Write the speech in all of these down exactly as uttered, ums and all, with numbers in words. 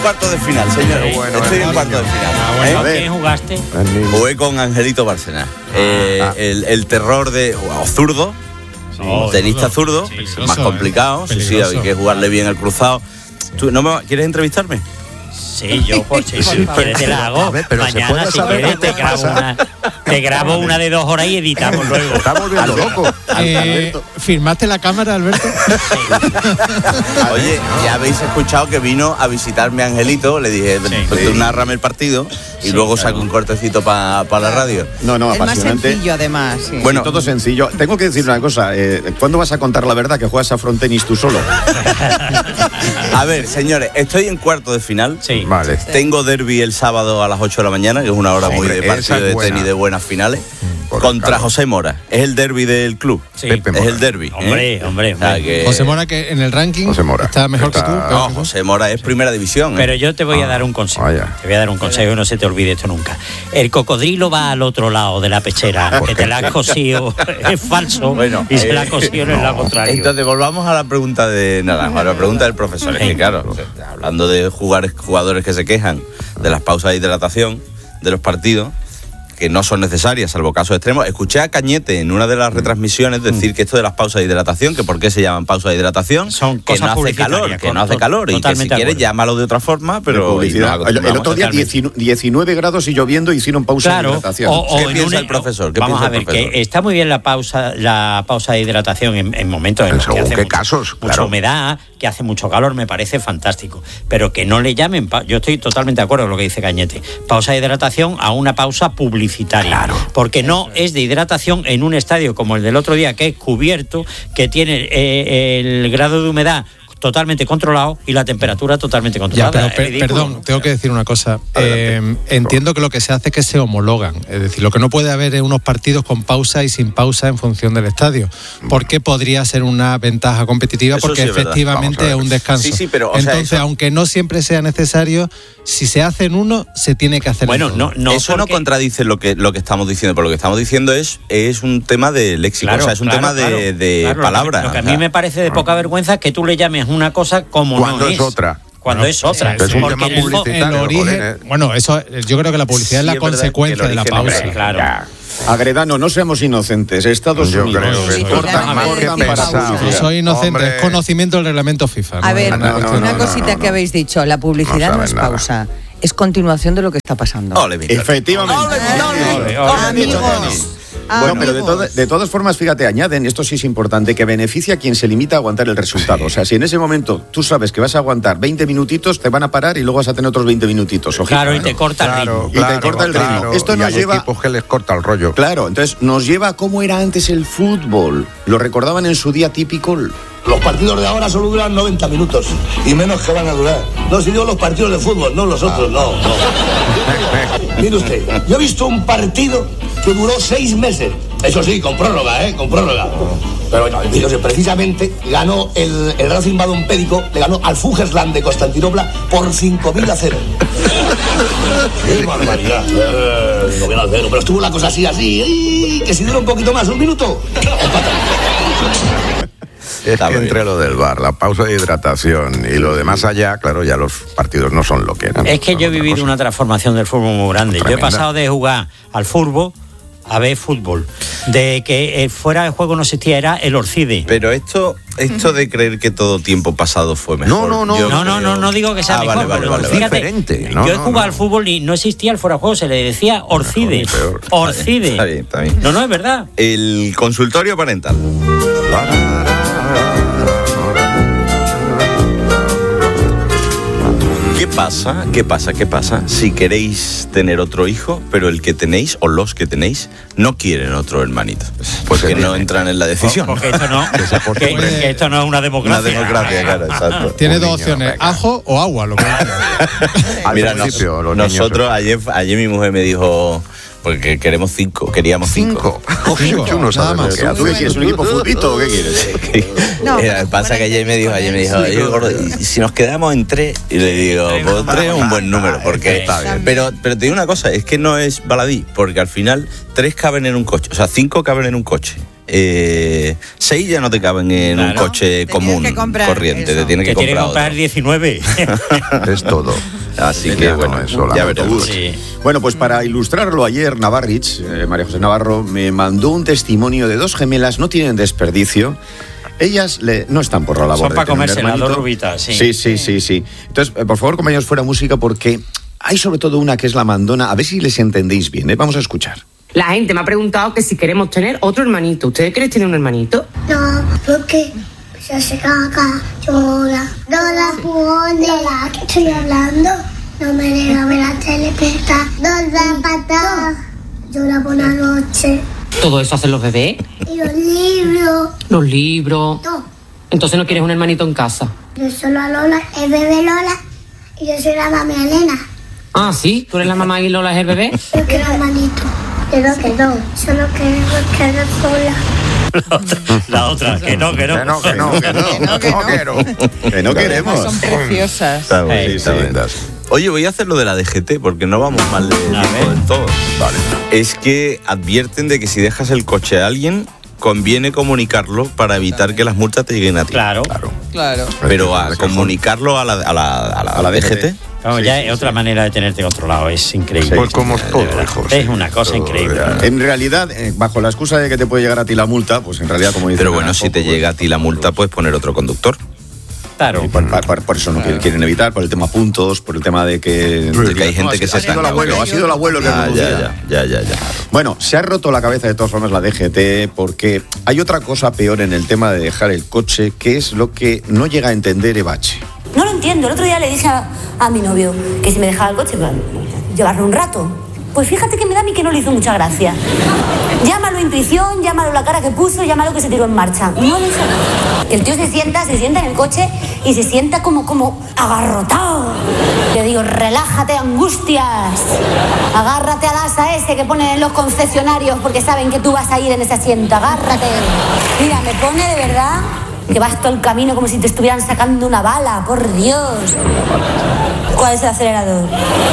Cuarto de final, señores. Bueno, Estoy en cuarto de final. Ah, bueno, ¿Eh? ¿Quién jugaste? Jugué con Angelito Bárcenas. Eh, ah. el, el terror de... O zurdo. Sí, tenista zurdo. Sí, más complicado. Sí, sí, hay que jugarle bien al cruzado. ¿Tú no me quieres entrevistarme? Sí, yo por si quieres te la hago. Ver, mañana si quieres te grabo, una, te grabo una de dos horas y editamos luego. Estamos viendo loco. Eh, ¿Firmaste la cámara, Alberto? Sí. Oye, ya habéis escuchado que vino a visitarme Angelito. Le dije, sí, pues tú nárrame el partido y sí, luego saco claro. un cortecito para pa la radio. No, no, es apasionante. más sencillo además. Sí. Bueno, todo sencillo. Tengo que decir una cosa. Eh, ¿Cuándo vas a contar la verdad que juegas a frontenis tú solo? A ver, señores, estoy en cuarto de final. Sí. Vale. Tengo derbi el sábado a las ocho de la mañana, que es una hora sí, muy de partido de tenis de buenas finales. Por contra claro. José Mora. Es el derbi del club. Sí. Pepe Mora. Es el derbi. Hombre, ¿eh? hombre, hombre. O sea, que... José Mora, que en el ranking está mejor está... que tú. No, José Mora es primera división. ¿eh? Pero yo te voy a dar un consejo. Ah, te voy a dar un consejo y no se te olvide esto nunca. El cocodrilo va al otro lado de la pechera, que te la has cosido, es falso, bueno, y eh, se la ha cosido en el lado contrario. Entonces, volvamos a la pregunta de Naranjo, a la pregunta del profesor. Es que, claro, hablando de jugar, jugadores que se quejan de las pausas de hidratación de los partidos, que no son necesarias, salvo casos extremos. Escuché a Cañete en una de las retransmisiones decir que esto de las pausas de hidratación, que por qué se llaman pausas de hidratación, son que no hace calor, que no hace calor, y que si quieres llámalo de otra forma, pero... El, el otro día diecinueve grados y lloviendo hicieron pausa claro, de hidratación. O, o ¿Qué piensa un, el profesor? ¿Qué vamos piensa a ver, el profesor? Que está muy bien la pausa la pausa de hidratación en, en momentos en los que hace qué mucho, casos, mucha claro. humedad, que hace mucho calor, me parece fantástico. Pero que no le llamen, yo estoy totalmente de acuerdo con lo que dice Cañete, pausa de hidratación a una pausa publicitaria. Claro. Porque no es de hidratación en un estadio como el del otro día, que es cubierto, que tiene eh, el grado de humedad totalmente controlado y la temperatura totalmente controlada. Ya, pero, per, perdón, tengo que decir una cosa. Eh, entiendo que lo que se hace es que se homologan. Es decir, lo que no puede haber es unos partidos con pausa y sin pausa en función del estadio. Porque podría ser una ventaja competitiva, eso porque sí es efectivamente es un descanso. Sí, sí, pero, entonces, sea, eso... aunque no siempre sea necesario, si se hace en uno, se tiene que hacer bueno, en no, no Eso porque... no contradice lo que, lo que estamos diciendo, pero lo que estamos diciendo es, es un tema de léxico, claro, o sea, es un claro, tema de, claro, de claro, palabra. Lo que, lo que a o sea, mí me parece de poca vergüenza es que tú le llames una cosa como cuando no es es otra. Cuando no, es otra. Es un tema el, publicitario. El origen, joder, ¿eh? bueno, eso yo creo que la publicidad sí, es la consecuencia de la pausa. Hombre, claro. Ya. Agredano, no seamos inocentes. Estados Yo Unidos. creo que sí, cortan más que pesado. No soy inocente, Hombre. es conocimiento del reglamento FIFA. A ¿no? ver, no, no, no, una no, cosita no, no. que habéis dicho, la publicidad no, no es pausa. Nada. Es continuación de lo que está pasando. Ole, efectivamente. Ole, ole, ole, ole, amigos. Bueno, pero de, to- de todas formas, fíjate, añaden, esto sí es importante, que beneficia a quien se limita a aguantar el resultado. Sí. O sea, si en ese momento tú sabes que vas a aguantar veinte minutitos, te van a parar y luego vas a tener otros veinte minutitos. Ojito, claro, y ¿no? te corta el ritmo. Y claro, te corta el ritmo. Claro, Esto y nos hay lleva... equipos que les corta el rollo. Claro, entonces nos lleva a cómo era antes el fútbol. Lo recordaban en su día típico... Los partidos de ahora solo duran noventa minutos y menos que van a durar. No, si digo los partidos de fútbol, no los otros, no. no. Mire usted, yo he visto un partido que duró seis meses. Eso sí, con prórroga, ¿eh? Con prórroga. Pero bueno, fíjese, precisamente ganó el, el Racing Badompédico, le ganó al Fugersland de Constantinopla por cinco mil a cero. ¡Qué barbaridad! Eh, cinco mil a cero, pero estuvo la cosa así, así, ¡ay! Que si dura un poquito más, un minuto, empatan. Es que entre lo del bar, la pausa de hidratación y lo de más allá, claro, ya los partidos no son lo que eran. Es que yo he vivido cosa. una transformación del fútbol muy grande. Tremenda. Yo he pasado de jugar al fútbol a ver fútbol. De que fuera de juego no existía, era el Orcide. Pero esto esto de creer que todo tiempo pasado fue mejor. No, no, no. Yo no, no, no, no digo que sea ah, mejor. Vale, vale, vale, fíjate, vale. diferente. No, yo he no, jugado no. al fútbol y no existía el fuera de juego, se le decía Orcide. Mejor, Orcide. Está bien, está bien. No, no, es verdad. El consultorio parental. ¿Qué pasa? ¿Qué pasa? ¿Qué pasa? Si queréis tener otro hijo, pero el que tenéis o los que tenéis no quieren otro hermanito, pues que no entran en la decisión. Porque esto no, que, que esto no es una democracia. Una democracia, claro, exacto. Tiene Un dos niño, opciones, venga. ajo o agua. Lo que Mira, Al principio, los nosotros niños- ayer, ayer mi mujer me dijo, porque queremos cinco, queríamos cinco. Cinco. Cinco, Tú no sabes nada lo que más. ¿Tú qué quieres? ¿Un equipo futbolito o qué quieres? No, Eh, pero pasa que ayer me dijo, ayer me dijo, Sí, "Oye, gordo, ¿y si nos quedamos en tres?" Y le digo, pues tres es un buen número, porque Está bien. pero, pero te digo una cosa, es que no es baladí, porque al final tres caben en un coche, o sea, cinco caben en un coche. Eh, seis ya no te caben en claro. un coche Tenías común, corriente. Te tiene que, que comprar, tiene que comprar diecinueve. Es todo. Así que, bueno, eso ya veremos. Sí. Bueno, pues para ilustrarlo ayer, Navarrich, eh, María José Navarro, me mandó un testimonio de dos gemelas, no tienen desperdicio. Ellas le, no están por la labor. Son para comerse las dos rubitas, sí. Sí, sí, sí, sí. Entonces, eh, por favor, compañeros, fuera música, porque hay sobre todo una que es la mandona. A ver si les entendéis bien, ¿eh? Vamos a escuchar. La gente me ha preguntado que si queremos tener otro hermanito. ¿Ustedes quieren tener un hermanito? No, porque se hace caca, llora, no la pone. Lola, ¿qué estoy hablando? No me deja ver la tele, peta, no la pata, llora por la noche. ¿Todo eso hacen los bebés? Y los libros. ¿Los libros? No. Entonces no quieres un hermanito en casa. Yo soy la Lola, el bebé Lola, y yo soy la mami Elena. Ah, ¿sí? ¿Tú eres la mamá y Lola es el bebé? Yo quiero hermanito. Pero que no, solo queremos quedar sola. La otra, que no, que no. Que no, que no, que no, que no, que no quiero. Que no queremos. Son preciosas. Está bien, Sí, está bien. Oye, voy a hacer lo de la D G T porque no vamos mal de tiempo del todo. Vale. Es que advierten de que si dejas el coche a alguien, conviene comunicarlo para evitar que las multas te lleguen a ti. Claro. Claro. Claro. Pero a comunicarlo a la, a la, a la, a la D G T. Vamos, Sí, ya sí, es otra sí. manera de tenerte controlado, es increíble. Pues como De todo, verdad. hijo, Es sí. una cosa Todo, increíble. ya. En realidad, eh, bajo la excusa de que te puede llegar a ti la multa, pues en realidad, como dice. Pero bueno, si te llega a ti la multa, puedes poner otro conductor. Claro. Por, por, por eso no claro. quieren evitar, por el tema puntos, por el tema de que, De que hay gente que se ha sido el estanca. abuelo, ha sido el abuelo el que Ah, conducía. ya, ya, ya, ya, ya. Bueno, se ha roto la cabeza de todas formas la D G T porque hay otra cosa peor en el tema de dejar el coche, que es lo que no llega a entender Evache. No lo entiendo. El otro día le dije a, a mi novio que si me dejaba el coche, pues, llevarlo un rato. Pues fíjate que me da a mí que no le hizo mucha gracia. Llámalo intuición, llámalo la cara que puso, llámalo que se tiró en marcha. No le hizo. El tío se sienta, se sienta en el coche y se sienta como, como agarrotado. Le digo, relájate, angustias. Agárrate al asa ese que ponen en los concesionarios porque saben que tú vas a ir en ese asiento. Agárrate. Mira, me pone de verdad que vas todo el camino como si te estuvieran sacando una bala. Por Dios. ¿Cuál es el acelerador?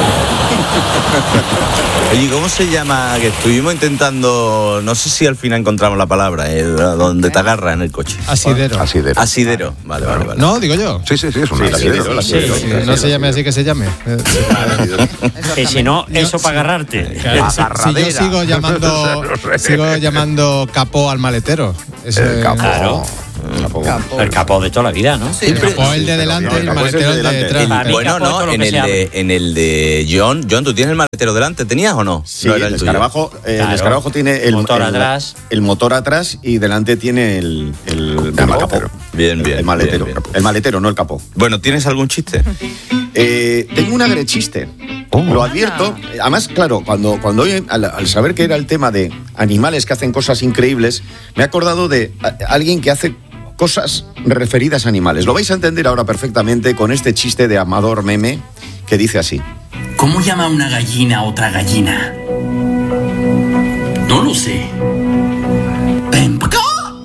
Oye, ¿cómo se llama? Que estuvimos intentando, no sé si al final encontramos la palabra, el, donde te agarras en el coche. Asidero. Asidero. Asidero. Vale, vale, vale. No, digo yo. Sí, sí, sí, es un Sí, asidero. sí, sí, sí, Sí, no se llame así que se llame. Que si no, eso para agarrarte. Claro, si, si yo sigo llamando sigo llamando capó al maletero. Eso El es- capó. Claro. Capó. El capó de toda la vida, ¿no? Sí, El capó el de delante y el capó es el maletero de el de delante. detrás. Para mí, Bueno, capó es todo no, lo en que el, se de, en el de John. John, ¿tú tienes el maletero delante? ¿Tenías o no? Sí, no era el, tuyo. escarabajo, eh, Claro. el escarabajo tiene el Motor el- atrás. el motor atrás y delante tiene el, el, el capó. Bien, bien, El maletero. bien, bien. El maletero, no el capó. Bueno, ¿tienes algún chiste? Eh, tengo un agrechiste. Oh. Lo advierto. Además, claro, cuando, cuando hoy, al, al saber que era el tema de animales que hacen cosas increíbles, me he acordado de a- alguien que hace cosas referidas a animales. Lo vais a entender ahora perfectamente con este chiste de Amador Meme que dice así. ¿Cómo llama una gallina a otra gallina? No lo sé. Ven pa' acá.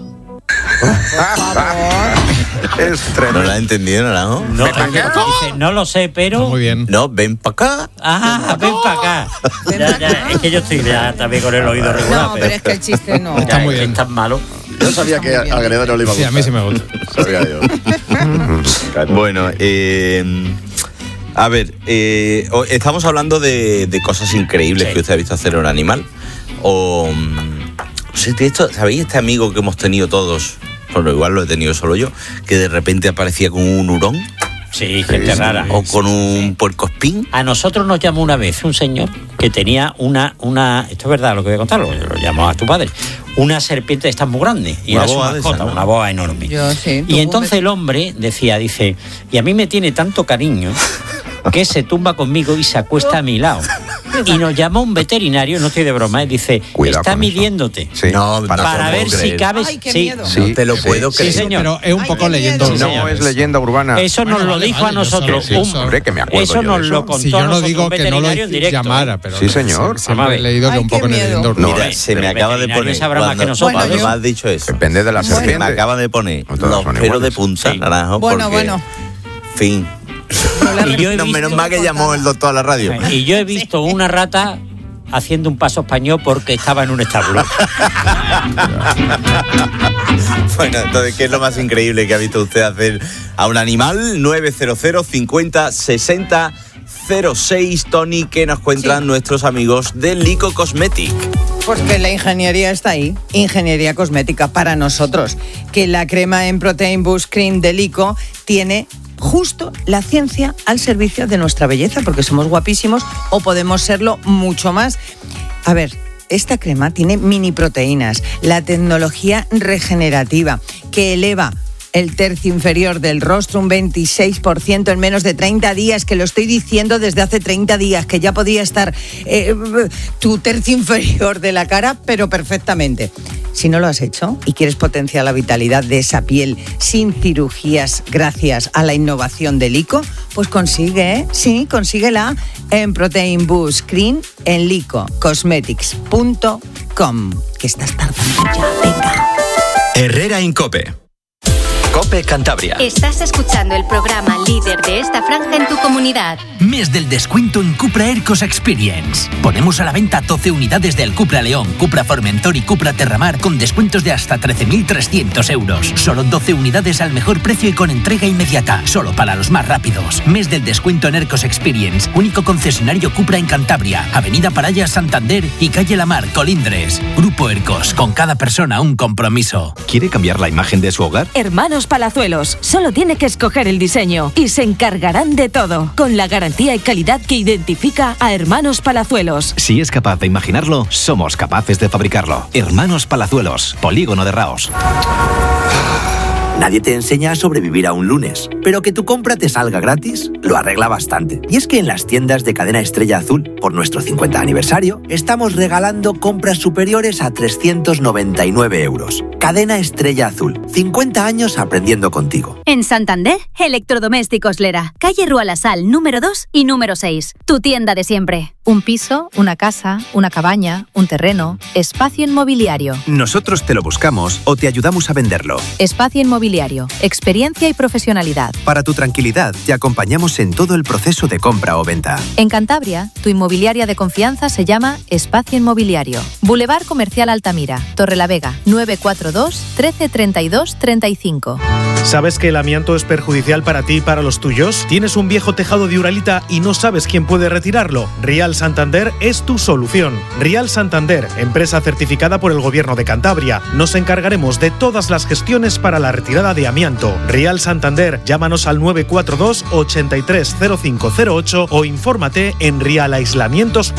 Es No tremendo. la he entendido, ¿no? No, dice, no lo sé, pero. Muy bien. No, ven para acá. Ah, ven para acá. Ven Ya, pa' ya, acá. es que yo estoy ya también con el oído regular. No, pero es que el chiste no. Está ya, muy es bien. tan malo. Yo sabía que a Gredo no le iba a Sí, gustar. a mí sí me gusta. Sabía yo. Claro. Bueno, eh, a ver, eh, o- estamos hablando de, de cosas increíbles Sí. que usted ha visto hacer a un animal. O, mm, o sea, esto, ¿sabéis este amigo que hemos tenido todos? Bueno, igual lo he tenido solo yo, que de repente aparecía con un hurón Sí, gente rara. o con un puercoespín. A nosotros nos llamó una vez un señor que tenía una, una esto es verdad lo que voy a contar, lo, lo llamó a tu padre, una serpiente de estas muy grande y Una era su boa de mascota, esas, ¿no? una boa enorme. Yo sí, tuvo Y un entonces vecino. el hombre decía, dice, y a mí me tiene tanto cariño que se tumba conmigo y se acuesta a mi lado. Y nos llamó un veterinario, no estoy de broma, y dice, Cuidado está con eso. midiéndote Sí, No, para, no te lo ver puedo si creer. cabes. Ay, qué sí, miedo. Sí, No te lo sí, puedo sí, creer. señor. Pero es un Ay, poco qué leyendo miedo. No urbana. es leyenda urbana. Eso nos Bueno, lo vale, dijo vale, a yo nosotros. solo- un- yo Hombre, que me acuerdo eso yo nos de lo eso. contó Si yo a no nosotros digo un que no lo veterinario en hice, directo. llamara, ¿eh? pero Sí, señor. siempre Vamos a he ver. leído que Ay, un qué poco en miedo. leyenda No, urbana. Mira, se me pero el acaba de veterinario poner. sabrá más que Cuando, nosotros. cuando Bueno, me yo- has dicho eso. Depende de la Bueno. serpiente. Me acaba de poner No todas los son pelos de iguales. punta, Sí. naranjo, Bueno, porque, bueno. fin. Y yo he No, visto, menos mal que llamó el doctor a la radio. y yo he visto una rata haciendo un paso español porque estaba en un establo. Bueno, entonces, ¿qué es lo más increíble que ha visto usted hacer a un animal? nueve cero cero cincuenta sesenta cero seis. Tony, ¿qué nos cuentan sí. nuestros amigos de Lico Cosmetic? Pues que la ingeniería está ahí, ingeniería cosmética para nosotros. Que la crema en Protein Boost Cream de Lico tiene justo la ciencia al servicio de nuestra belleza, porque somos guapísimos o podemos serlo mucho más. A ver, esta crema tiene mini proteínas, la tecnología regenerativa que eleva el tercio inferior del rostro un veintiséis por ciento en menos de treinta días, que lo estoy diciendo desde hace treinta días, que ya podía estar eh, tu tercio inferior de la cara, pero perfectamente. Si no lo has hecho y quieres potenciar la vitalidad de esa piel sin cirugías gracias a la innovación de Lico, pues consigue, ¿eh? Sí, consíguela en Protein Boost Cream en lico cosmetics punto com. Que estás tardando ya, venga. Herrera Incope. COPE Cantabria. Estás escuchando el programa líder de esta franja en tu comunidad. Mes del descuento en Cupra Aircos Experience. Ponemos a la venta doce unidades del Cupra León, Cupra Formentor y Cupra Terramar con descuentos de hasta trece mil trescientos euros. Solo doce unidades al mejor precio y con entrega inmediata. Solo para los más rápidos. Mes del descuento en Aircos Experience. Único concesionario Cupra en Cantabria. Avenida Paraya, Santander y Calle La Mar, Colindres. Grupo Aircos. Con cada persona un compromiso. ¿Quiere cambiar la imagen de su hogar? Hermanos Palazuelos, solo tiene que escoger el diseño y se encargarán de todo, con la garantía y calidad que identifica a Hermanos Palazuelos. Si es capaz de imaginarlo, somos capaces de fabricarlo. Hermanos Palazuelos, Polígono de Raos. Nadie te enseña a sobrevivir a un lunes, pero que tu compra te salga gratis lo arregla bastante. Y es que en las tiendas de Cadena Estrella Azul, por nuestro cincuenta aniversario, estamos regalando compras superiores a trescientos noventa y nueve euros. Cadena Estrella Azul, cincuenta años aprendiendo contigo. En Santander, Electrodomésticos Lera, calle Rua La Sal, número dos y número seis. Tu tienda de siempre. Un piso, una casa, una cabaña, un terreno, espacio inmobiliario. Nosotros te lo buscamos o te ayudamos a venderlo. Espacio inmobiliario, experiencia y profesionalidad. Para tu tranquilidad, te acompañamos en todo el proceso de compra o venta. En Cantabria, tu inmobiliaria de confianza se llama Espacio Inmobiliario. Boulevard Comercial Altamira, Torrelavega, nueve cuatro dos, trece treinta y dos, treinta y cinco. ¿Sabes que el amianto es perjudicial para ti y para los tuyos? ¿Tienes un viejo tejado de Uralita y no sabes quién puede retirarlo? Rial Santander es tu solución. Rial Santander, empresa certificada por el Gobierno de Cantabria. Nos encargaremos de todas las gestiones para la retirada de amianto. Rial Santander, llámanos al nueve cuatro dos, ochenta y tres, cero cinco cero ocho o infórmate en rial aislamientos punto com.